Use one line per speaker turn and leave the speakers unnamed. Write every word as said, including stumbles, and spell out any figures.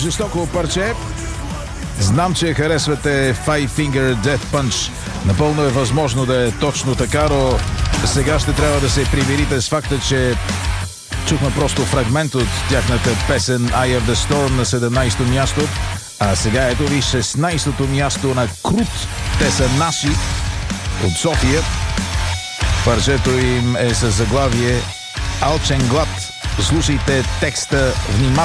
жестоко парче. Знам, че харесвате Five Finger Death Punch. Напълно е възможно да е точно така, но сега ще трябва да се примирите с факта, че чухме просто фрагмент от тяхната песен Eye of the Storm на седемнайсето място. А сега ето ви шестнайсето място на Крут. Те са наши от София. Парчето им е със заглавие Алчен глад. Слушайте текста внимателно.